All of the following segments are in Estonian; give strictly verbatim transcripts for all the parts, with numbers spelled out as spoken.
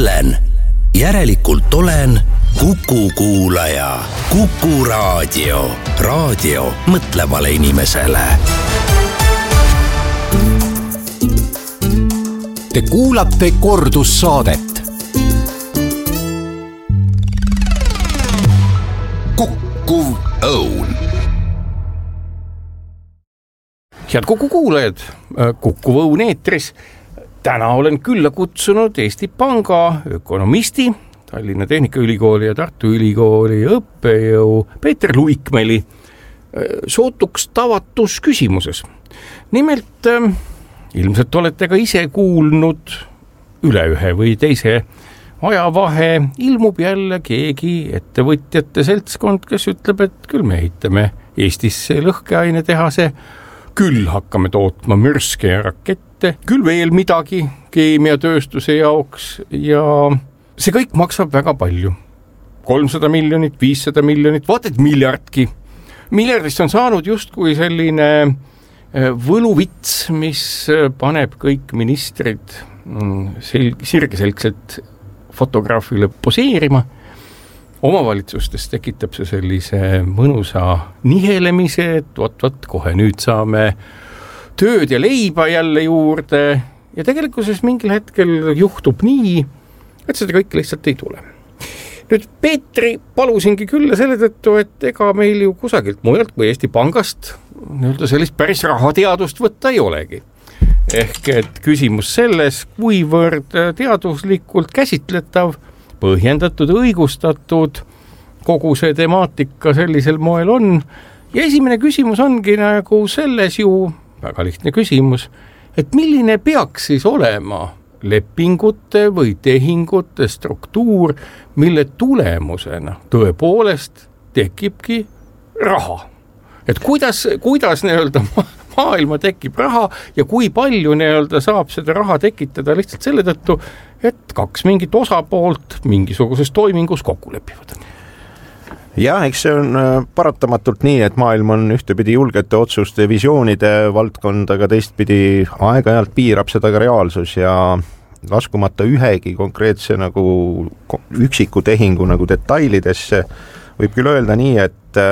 mõtlen, järelikult olen Kuku kuulaja. Kuku raadio. Raadio mõtlevale inimesele. Te kuulate kordussaadet. Kuku Õun. Head Kuku kuulajad, Kuku Õun eetris. Täna olen külla kutsunud Eesti Panga ökonomisti, Tallinna Tehnikaülikooli ja Tartu Ülikooli õppejõu Peeter Luikmäeli sootuks tavatus küsimuses. Nimelt, ilmselt olete ka ise kuulnud üle ühe või teise ajavahe, ilmub jälle keegi ettevõtjate seltskond, kes ütleb, et küll me ehitame Eestisse lõhkeainetehase, küll hakkame tootma mürske ja rakette, küll veel midagi keemiatööstuse jaoks ja see kõik maksab väga palju. kolmsada miljonit, viissada miljonit, vaat et miljardki. Miljardist on saanud justkui selline võluvits, mis paneb kõik ministrid sel- sirgeselgselt fotograafile poseerima. Omavalitsustes tekitab see sellise mõnusa nihelemise, et võt-võt, kohe nüüd saame tööd ja leiba jälle juurde ja tegelikkuses mingil hetkel juhtub nii, et seda kõik lihtsalt ei tule. Nüüd Peetri palusingi külla selle tõttu, et ega meil ju kusagilt mujalt kui Eesti Pangast nii-öelda sellist päris rahateadust võtta ei olegi. Ehk et küsimus selles, kuivõrd teaduslikult käsitletav, põhjendatud, õigustatud kogu see temaatika sellisel moel on. Ja esimene küsimus ongi nagu selles ju, väga lihtne küsimus, et milline peaks siis olema lepingute või tehingute struktuur, mille tulemusena tõepoolest tekibki raha. Et kuidas, kuidas nii-öelda maailma tekib raha ja kui palju nii-öelda saab seda raha tekitada lihtsalt selle tõttu, et kaks mingit osapoolt mingisuguses toimingus kokku lepivad. Jah, eks see on paratamatult nii, et maailm on ühtepidi julgete otsuste visioonide valdkond, aga teistpidi aeg-ajalt piirab seda ka reaalsus ja laskumata ühegi konkreetse nagu üksiku tehingu nagu detailidesse võib küll öelda nii, et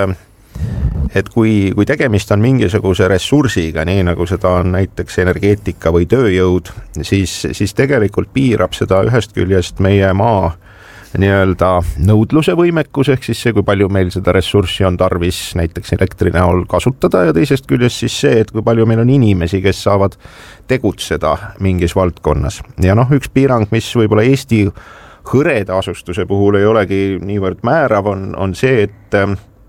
et kui, kui tegemist on mingisuguse ressursiga, nii nagu seda on näiteks energeetika või tööjõud, siis, siis tegelikult piirab seda ühest küljest meie maa nii-öelda nõudluse võimekus, ehk siis see, kui palju meil seda ressurssi on tarvis näiteks elektri näol kasutada ja teisest küljest siis see, et kui palju meil on inimesi, kes saavad tegutseda mingis valdkonnas. Ja noh, üks piirang, mis võib-olla Eesti hõreda asustuse puhul ei olegi niivõrd määrav, on, on see, et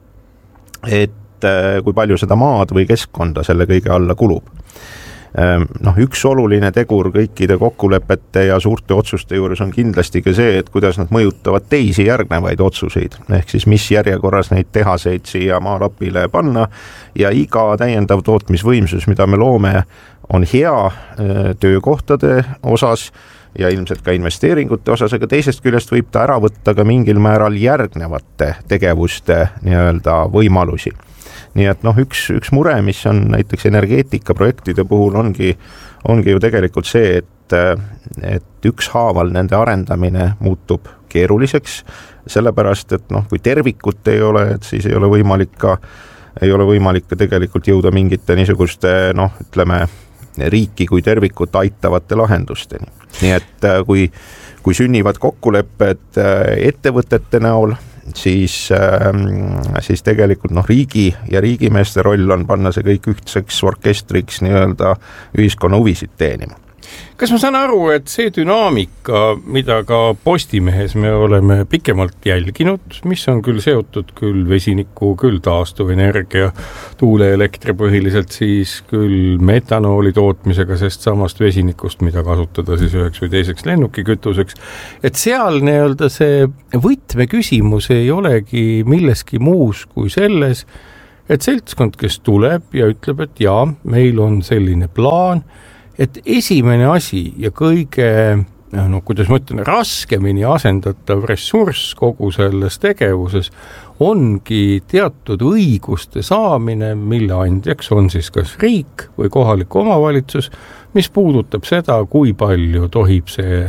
et kui palju seda maad või keskkonda selle kõige alla kulub. Noh, üks oluline tegur kõikide kokkulepete ja suurte otsuste juures on kindlasti ka see, et kuidas nad mõjutavad teisi järgnevaid otsuseid, ehk siis mis järjekorras neid tehaseid siia maalapile panna ja iga täiendav tootmisvõimsus, mida me loome, on hea töökohtade osas ja ilmselt ka investeeringute osas, aga teisest küljest võib ta ära võtta ka mingil määral järgnevate tegevuste nii-öelda võimalusi. Nii et noh, üks, üks mure, mis on näiteks energeetikaprojektide puhul ongi, ongi ju tegelikult see, et, et ükshaaval nende arendamine muutub keeruliseks, sellepärast, et noh, kui tervikut ei ole, et siis ei ole võimalik ka, ei ole võimalik ka tegelikult jõuda mingite niisuguste, noh, ütleme, riiki kui tervikut aitavate lahendusteni. Nii et kui, kui sünnivad kokkulepped ettevõtete näol, siis, siis tegelikult noh, riigi ja riigimeeste roll on panna see kõik ühtseks orkestriks nii-öelda ühiskonna huvisid teenima. Kas ma saan aru, et see dünaamika, mida ka Postimehes me oleme pikemalt jälginud, mis on küll seotud küll vesiniku, küll taastuvenergia, tuuleelektri põhiliselt, siis küll metanooli tootmisega sest samast vesinikust, mida kasutada siis üheks või teiseks lennukikütuseks, et seal nii-öelda see võtmeküsimus ei olegi milleski muus kui selles, et seltskond, kes tuleb ja ütleb, et jaa, meil on selline plaan, et esimene asi ja kõige, no kuidas ma ütlen, raskemini asendatav ressurss kogu selles tegevuses ongi teatud õiguste saamine, mille andjaks on siis kas riik või kohalik omavalitsus, mis puudutab seda, kui palju tohib see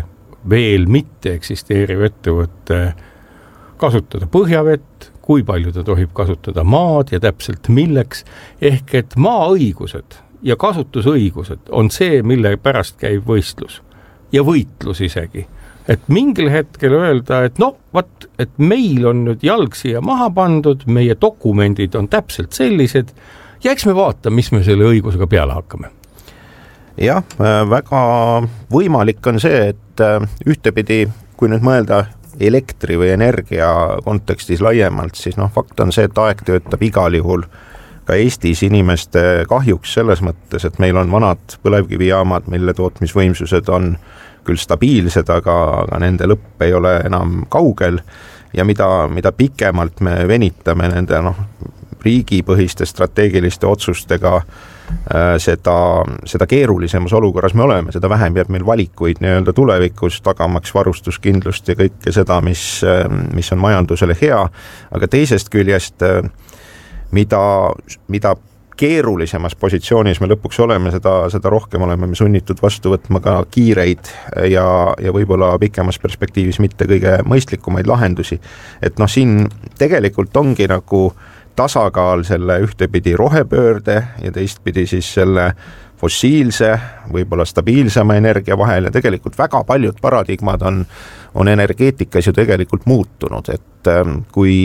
veel mitte eksisteeriv ettevõte kasutada põhjavett, kui palju ta tohib kasutada maad ja täpselt milleks, ehk et maaõigused ja kasutusõigused on see, mille pärast käib võistlus ja võitlus isegi. Et mingil hetkel öelda, et no, vat, et meil on nüüd jalg siia maha pandud, meie dokumendid on täpselt sellised ja eks me vaata, mis me selle õigusega peale hakkame. Jah, väga võimalik on see, et ühtepidi, kui nüüd mõelda elektri või energia kontekstis laiemalt, siis noh, fakt on see, et aeg töötab igal juhul ka Eestis inimeste kahjuks selles mõttes, et meil on vanad põlevkivijaamad, mille tootmisvõimsused on küll stabiilsed, aga, aga nende lõpp ei ole enam kaugel ja mida, mida pikemalt me venitame nende noh, riigipõhiste strateegiliste otsustega äh, seda, seda keerulisemas olukorras me oleme, seda vähem jääb meil valikuid nii-öelda tulevikus, tagamaks varustuskindlust ja kõike seda, mis, mis on majandusele hea, aga teisest küljest mida, mida keerulisemas positsioonis me lõpuks oleme, seda, seda rohkem oleme me sunnitud vastu võtma ka kiireid ja, ja võib-olla pikemas perspektiivis mitte kõige mõistlikumaid lahendusi. Et noh, siin tegelikult ongi nagu tasakaal selle ühtepidi rohepöörde ja teistpidi siis selle fossiilse, võib-olla stabiilsema energia vahel ja tegelikult väga paljud paradigmad on, on energeetikas ju tegelikult muutunud, et kui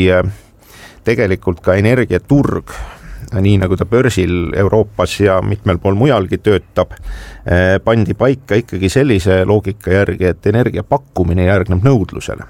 tegelikult ka energiaturg nii nagu ta börsil Euroopas ja mitmel pool mujalgi töötab, pandi paika ikkagi sellise loogika järgi, et energia pakkumine järgneb nõudlusele.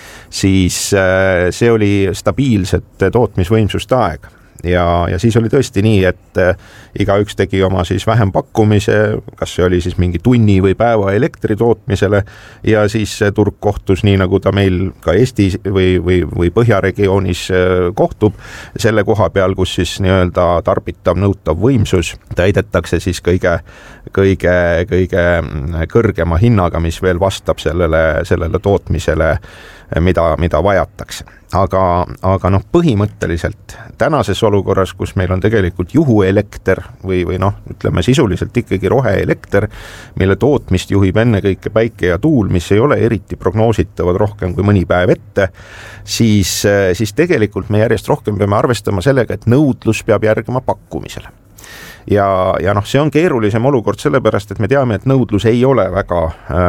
Siis see oli stabiilsete tootmisvõimsuste aeg. Ja, ja siis oli tõesti nii, et igaüks tegi oma siis vähem pakkumise, kas see oli siis mingi tunni või päeva elektri tootmisele ja siis turg kohtus nii, nagu ta meil ka Eestis või, või, või Põhjaregioonis kohtub, selle koha peal, kus siis nii-öelda tarbitav, nõutav võimsus täidetakse siis kõige, kõige, kõige kõrgema hinnaga, mis veel vastab sellele, sellele tootmisele, mida, mida vajatakse. Aga, aga noh, põhimõtteliselt tänases olukorras, kus meil on tegelikult juhuelekter või, või noh, ütleme sisuliselt ikkagi roheelekter, mille tootmist juhib ennekõike päike ja tuul, mis ei ole eriti prognoositavad rohkem kui mõni päev ette, siis, siis tegelikult me järjest rohkem peame arvestama sellega, et nõudlus peab järgima pakkumisele. Ja, ja noh, see on keerulisem olukord sellepärast, et me teame, et nõudlus ei ole väga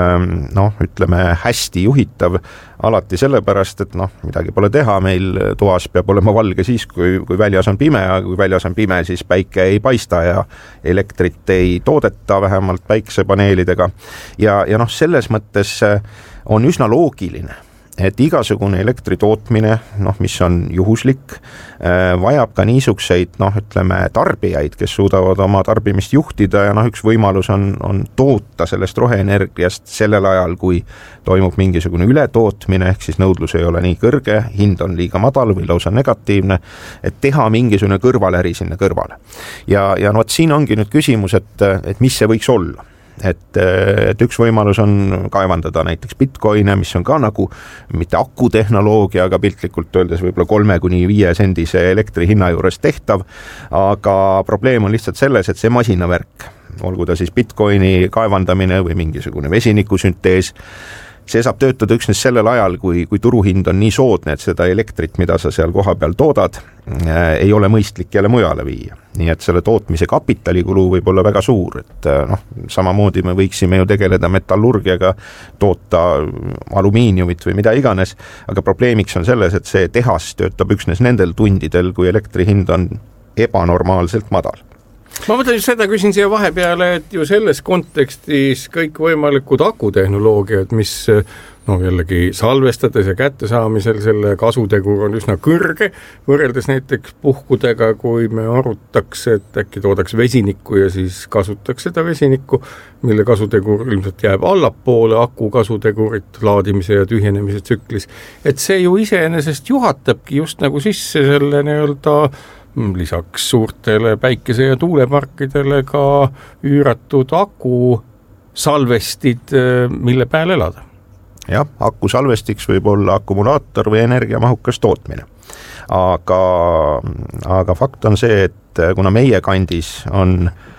noh, ütleme hästi juhitav alati sellepärast, et noh, midagi pole teha, meil toas peab olema valge siis, kui, kui väljas on pime ja kui väljas on pime, siis päike ei paista ja elektrit ei toodeta vähemalt päiksepaneelidega ja, ja noh, selles mõttes on üsna loogiline, et igasugune elektri tootmine, noh, mis on juhuslik, vajab ka niisugseid, noh, ütleme, tarbijaid, kes suudavad oma tarbimist juhtida ja noh, üks võimalus on, on toota sellest roheenergiast sellel ajal, kui toimub mingisugune ületootmine, ehk siis nõudlus ei ole nii kõrge, hind on liiga madal või lausa negatiivne, et teha mingisugune kõrvaläri sinna kõrvale. Ja, ja no, siin ongi nüüd küsimus, et, et mis see võiks olla. Et, et üks võimalus on kaevandada näiteks bitcoine, mis on ka nagu mitte akutehnoloogia, aga piltlikult öeldes võib-olla kolme kuni viie sendise elektri hinna juures tehtav, aga probleem on lihtsalt selles, et see masinavärk, olgu ta siis bitcoini kaevandamine või mingisugune vesinikusüntees, see saab töötada üksnes sellel ajal, kui, kui turuhind on nii soodne, et seda elektrit, mida sa seal koha peal toodad, ei ole mõistlik jälle mujale viia. Nii et selle tootmise kapitalikulu võib olla väga suur, et noh, samamoodi me võiksime ju tegeleda metallurgiaga, toota alumiiniumit või mida iganes, aga probleemiks on selles, et see tehas töötab üksnes nendel tundidel, kui elektri hind on ebanormaalselt madal. Ma mõtlen just seda, küsin siia vahepeale, et ju selles kontekstis kõik võimalikud akutehnoloogiad, mis no jällegi salvestades ja kättesaamisel selle kasutegur on üsna kõrge, võrreldes näiteks puhkudega, kui me arutaks, et äkki toodaks vesinikku ja siis kasutaks seda vesinikku, mille kasutegur ilmselt jääb allapoole aku kasutegurit laadimise ja tühjenemise tsüklis. Et see ju iseenesest juhatabki just nagu sisse selle nii-öelda lisaks suurtele päikese- ja tuuleparkidele ka üüratud aku salvestid, mille peal elada. Jah, aku salvestiks võib olla akumulaator või energiamahukas tootmine. Aga, aga fakt on see, et kuna meie kandis on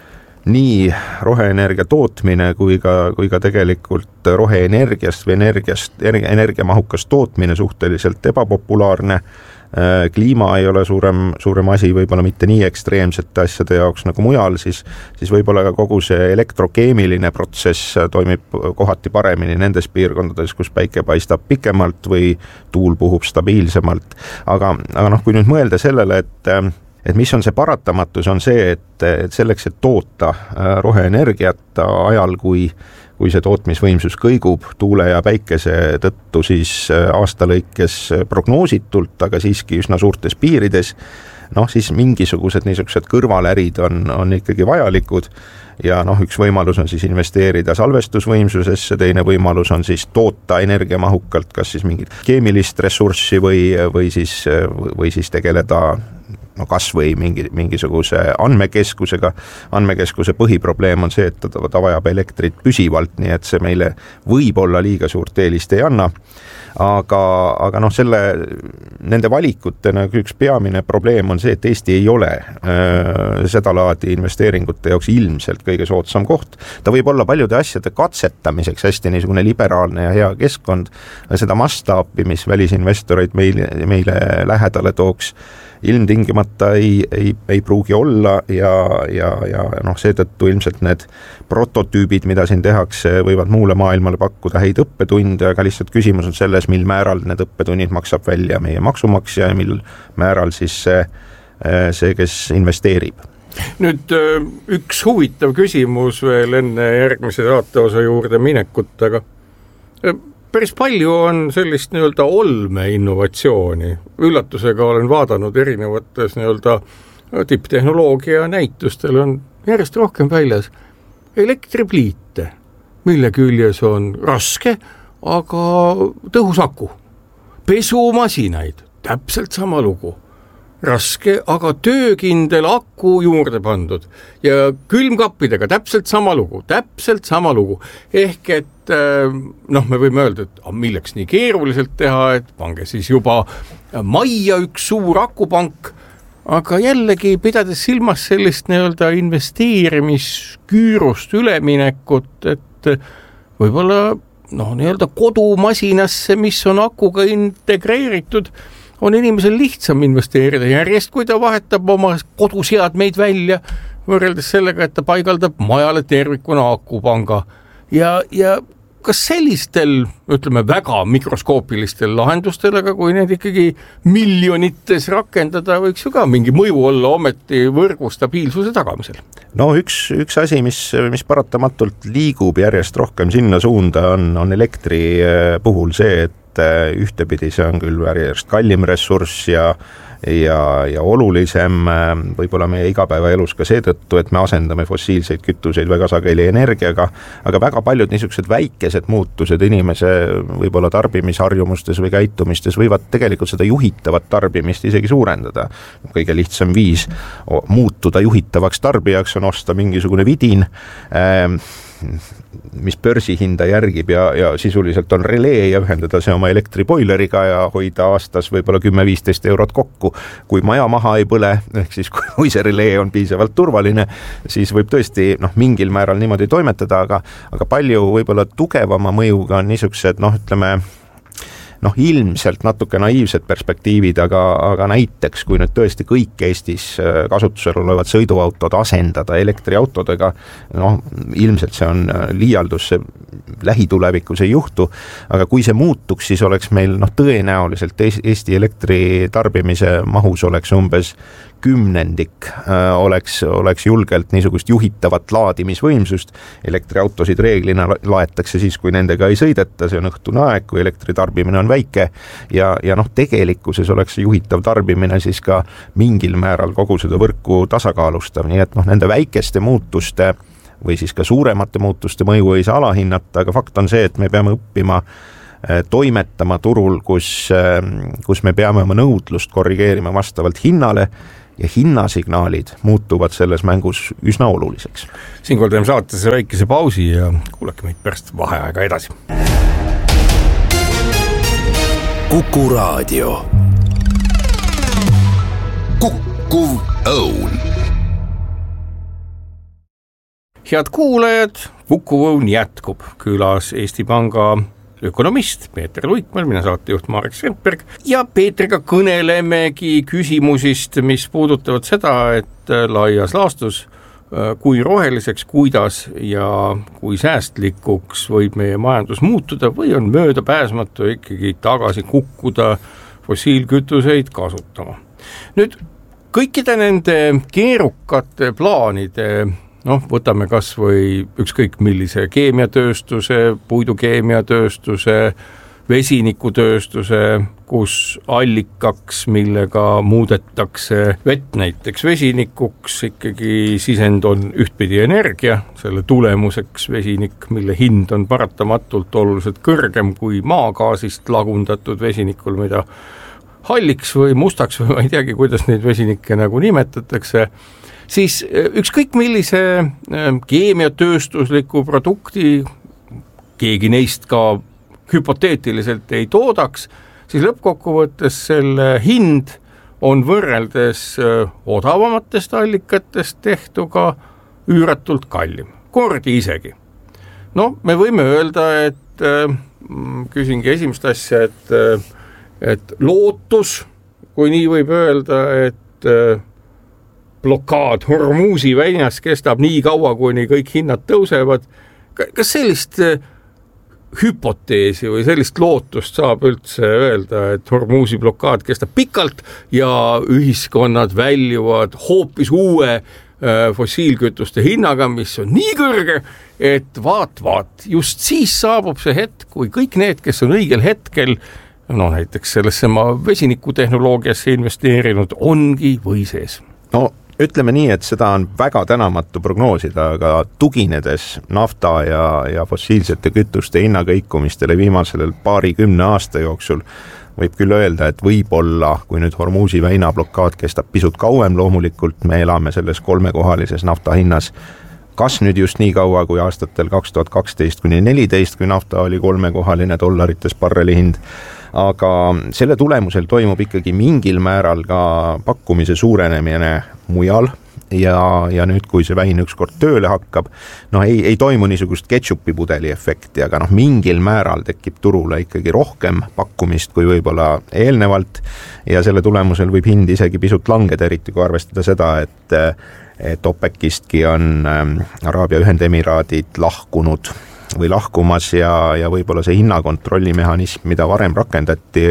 nii roheenergia tootmine kui ka, kui ka tegelikult roheenergiast või energiast, energiamahukast tootmine suhteliselt ebapopulaarne. Kliima ei ole suurem, suurem asi, võib-olla mitte nii ekstreemsete asjade jaoks nagu mujal, siis, siis võib-olla ka kogu see elektrokeemiline protsess toimib kohati paremini nendes piirkondades, kus päike paistab pikemalt või tuul puhub stabiilsemalt. Aga, aga noh, kui nüüd mõelda sellele, et et mis on see paratamatus, on see, et, et selleks, et toota roheenergiat ajal, kui, kui see tootmisvõimsus kõigub tuule ja päikese tõttu, siis aasta lõikes prognoositult, aga siiski üsna suurtes piirides, noh siis mingisugused niisugused kõrvalärid on, on ikkagi vajalikud ja noh, üks võimalus on siis investeerida salvestusvõimsusesse, teine võimalus on siis toota energiamahukalt, kas siis mingit keemilist ressurssi või, või, siis, või siis tegeleda no kas või mingi, mingisuguse andmekeskusega. Andmekeskuse põhiprobleem on see, et ta, ta vajab elektrit püsivalt, nii et see meile võib-olla liiga suurt eelist ei anna. Aga, aga noh, selle, nende valikutena üks peamine probleem on see, et Eesti ei ole äh, seda laadi investeeringute jaoks ilmselt kõige soodsam koht. Ta võib olla paljude asjade katsetamiseks hästi niisugune liberaalne ja hea keskkond, seda mastaapi, mis välisinvestoreid meile, meile lähedale tooks, ilmtingimata ei, ei, ei pruugi olla ja, ja, ja noh, seetõttu ilmselt need prototüübid, mida siin tehakse, võivad muule maailmale pakkuda häid õppetunde, aga lihtsalt küsimus on selles, mil määral need õppetunnid maksab välja meie maksumaksja ja mil määral siis see, see kes investeerib. Nüüd üks huvitav küsimus veel enne järgmise saateosa juurde minekut, aga päris palju on sellist nii-öelda olme innovatsiooni. Üllatusega olen vaadanud erinevates nii-öelda tipptehnoloogia näitustel on järjest rohkem väljas elektripliite, mille küljes on raske, aga tõhus aku. Pesumasinaid, täpselt sama lugu. Raske, aga töökindel aku juurde pandud ja külmkappidega täpselt sama lugu, täpselt sama lugu. Ehk et noh, me võime öelda, et milleks nii keeruliselt teha, et pange siis juba majja üks suur akupank, aga jällegi pidades silmas sellist nii-öelda investeerimisküürust üleminekut, et võib-olla noh, nii-öelda kodumasinasse, mis on akuga integreeritud, on inimesel lihtsam investeerida järjest, kui ta vahetab oma koduseadmeid välja, võrreldes sellega, et ta paigaldab majale tervikuna akupanga. Ja, ja kas sellistel, ütleme, väga mikroskoopilistel lahendustel, aga kui need ikkagi miljonites rakendada, võiks ju ka mingi mõju olla ometi võrgu stabiilsuse tagamisel? No üks, üks asi, mis, mis paratamatult liigub järjest rohkem sinna suunda, on, on elektri puhul see, et ühtepidi see on küll järjest kallim ressurss ja, ja, ja olulisem võib-olla meie igapäevaelus ka seetõttu, et me asendame fossiilseid kütuseid väga sageli energiaga, aga väga paljud niisugused väikesed muutused inimese võib-olla tarbimisharjumustes või käitumistes võivad tegelikult seda juhitavat tarbimist isegi suurendada. Kõige lihtsam viis muutuda juhitavaks tarbijaks on osta mingisugune vidin, mis börsihinda järgib ja, ja sisuliselt on relee ja ühendada see oma elektriboileriga ja hoida aastas võib-olla kümme viisteist eurot kokku. Kui maja maha ei põle, ehk siis kui see relee on piisavalt turvaline, siis võib tõesti noh, mingil määral niimoodi toimetada, aga, aga palju võib-olla tugevama mõjuga on niisugused, noh ütleme, noh ilmselt natuke naiivsed perspektiivid, aga, aga näiteks kui nüüd tõesti kõik Eestis kasutusel olevad sõiduautod asendada elektriautodega, noh ilmselt see on liialdus, see lähitulevikus ei juhtu, aga kui see muutuks, siis oleks meil noh tõenäoliselt Eesti elektritarbimise mahus oleks umbes kümnendik oleks, oleks julgelt niisugust juhitavat laadimisvõimsust. Elektriautosid reeglina laetakse siis, kui nendega ei sõideta, see on õhtune aeg, kui elektritarbimine on väike ja, ja noh, tegelikkuses oleks juhitav tarbimine siis ka mingil määral kogu seda võrku tasakaalustav, nii et noh, nende väikeste muutuste või siis ka suuremate muutuste mõju ei saa alahinnata, aga fakt on see, et me peame õppima toimetama turul, kus, kus me peame oma nõudlust korrigeerima vastavalt hinnale ja hinnasignaalid muutuvad selles mängus üsna oluliseks. Siinkohal teeme saatesse väikese pausi ja kuulake meid pärast vaheaega edasi. Kuku Raadio. Kukkuv Õun. head kuulajad, Kuku Õun jätkub. Külas Eesti Panga ökonomist Peeter Luikmäe, mina saatejuht Marek Sandberg ja Peetriga kõnelemegi küsimusist, mis puudutavad seda, et laias laastus kui roheliseks, kuidas ja kui säästlikuks võib meie majandus muutuda või on möödapääsmatu ikkagi tagasi kukkuda fossiilkütuseid kasutama. Nüüd kõikide nende keerukate plaanide, noh, võtame kas või ükskõik millise keemiatööstuse, puidukeemiatööstuse, vesinikutööstuse, kus allikaks, millega muudetakse vett näiteks vesinikuks, ikkagi sisend on ühtpidi energia, selle tulemuseks vesinik, mille hind on paratamatult oluliselt kõrgem kui maagaasist lagundatud vesinikul, mida halliks või mustaks või ma ei teagi, kuidas neid vesinikke nagu nimetatakse, siis ükskõik millise keemiatööstusliku produkti keegi neist ka hüpoteetiliselt ei toodaks, siis lõppkokkuvõttes selle hind on võrreldes odavamatest allikatest tehtuga üüratult kallim, kordi isegi. No me võime öelda, et küsingi esimest asja, et, et lootus, kui nii võib öelda, et blokaad Hormuzi väinas kestab nii kaua, kuni kõik hinnad tõusevad. Kas sellist hüpoteesi või sellist lootust saab üldse öelda, et Hormuzi blokaad kestab pikalt ja ühiskonnad väljuvad hoopis uue fossiilkütuste hinnaga, mis on nii kõrge, et vaat, vaat, just siis saabub see hetk, kui kõik need, kes on õigel hetkel, no näiteks sellesse ma vesinikutehnoloogiasse investeerinud, ongi või sees. No ütleme nii, et seda on väga tänamatu prognoosida, aga tuginedes nafta ja, ja fossiilsete kütuste hinnakõikumistele viimasel paari kümne aasta jooksul, võib küll öelda, et võib-olla, kui nüüd Hormuzi väina blokaad kestab pisut kauem, loomulikult me elame selles kolmekohalises nafta hinnas, kas nüüd just nii kaua kui aastatel kaks tuhat kaksteist kuni neliteist, kui nafta oli kolmekohaline dollarites barreli hind, aga selle tulemusel toimub ikkagi mingil määral ka pakkumise suurenemine mujal ja, ja nüüd, kui see väin ükskord tööle hakkab, no ei, ei toimu niisugust ketšupi pudeli efekti, aga noh, mingil määral tekib turule ikkagi rohkem pakkumist kui võib-olla eelnevalt ja selle tulemusel võib hind isegi pisut langeda, eriti kui arvestada seda, et, et OPEC-istki on Araabia Ühendemiraadid lahkunud või lahkumas ja, ja võib-olla see hinnakontrollimehhanism, mida varem rakendati,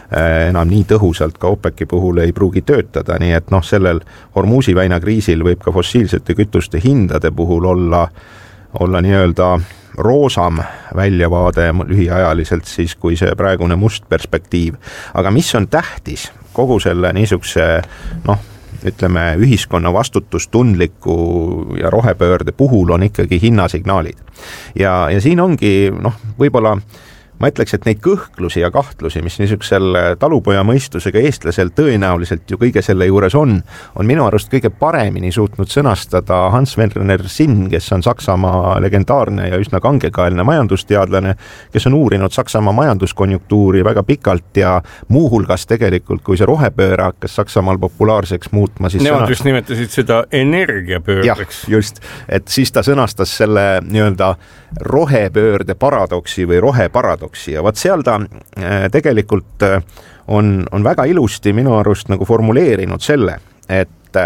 enam nii tõhusalt ka OPEC-i puhul ei pruugi töötada, nii et noh, sellel Hormuzi väina kriisil võib ka fossiilsete kütuste hindade puhul olla, olla nii-öelda roosam väljavaade lühiajaliselt siis, kui see praegune must perspektiiv. Aga mis on tähtis kogu selle niisuguse, noh, ütleme, ühiskonna vastutustundliku ja rohepöörde puhul on ikkagi hinnasignaalid. Ja, ja siin ongi, noh, võib-olla ma ütleks, et neid kõhklusi ja kahtlusi, mis niisugusel talupoja mõistusega eestlasel tõenäoliselt ju kõige selle juures on, on minu arust kõige paremini suutnud sõnastada Hans Werner Sinn, kes on Saksamaa legendaarne ja üsna kangekaelne majandusteadlane, kes on uurinud Saksamaa majanduskonjunktuuri väga pikalt ja muuhulgas tegelikult, kui see rohepööre hakkas Saksamaal populaarseks muutma, siis nemad just nimetasid seda energiapöördeks. Jah, just, et siis ta sõnastas selle nii-öelda rohepöörde paradoksi või roheparadoksi ja vaat seal ta tegelikult on, on väga ilusti minu arust nagu formuleerinud selle, et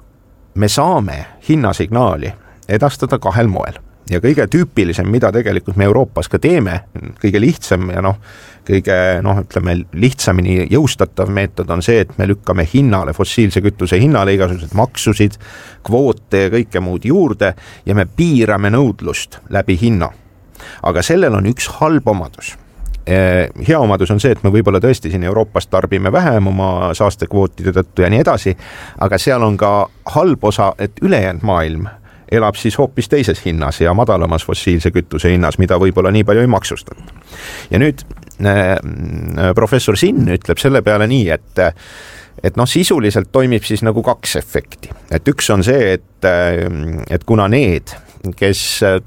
me saame hinnasignaali edastada kahel moel. Ja kõige tüüpilisem, mida tegelikult me Euroopas ka teeme, kõige lihtsam ja noh, kõige noh, ütleme, lihtsamini jõustatav meetod on see, et me lükkame hinnale, fossiilse kütuse hinnale igasugused maksusid, kvoote ja kõike muud juurde ja me piirame nõudlust läbi hinna. Aga sellel on üks halb omadus. Hea omadus on see, et me võib-olla tõesti siin Euroopas tarbime vähem oma saastekvootide tõttu ja nii edasi, aga seal on ka halb osa, et ülejäänud maailm elab siis hoopis teises hinnas ja madalamas fossiilse kütuse hinnas, mida võib-olla nii palju ei maksustata. Ja nüüd äh, professor Sinn ütleb selle peale nii, et, et noh, sisuliselt toimib siis nagu kaks efekti. Et üks on see, et, et kuna need, kes